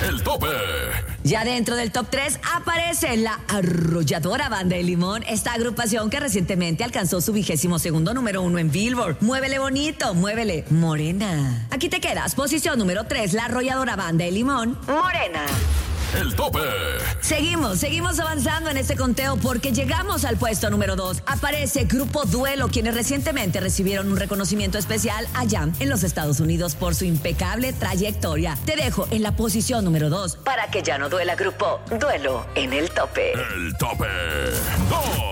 El tope. Ya dentro del top 3 aparece la arrolladora Banda de Limón, esta agrupación que recientemente alcanzó su 22º número 1 en Billboard. Muévele bonito, muévele morena. Aquí te quedas, posición número 3, la arrolladora Banda de Limón, Morena. El tope. Seguimos avanzando en este conteo porque llegamos al puesto número 2. Aparece Grupo Duelo, quienes recientemente recibieron un reconocimiento especial allá en los Estados Unidos por su impecable trayectoria. Te dejo en la posición número 2 para que ya no duela Grupo Duelo en el tope. El tope 2.